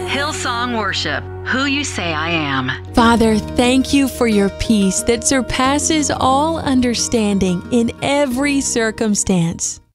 Hillsong Worship, who you say I am. Father, thank you for your peace that surpasses all understanding in every circumstance.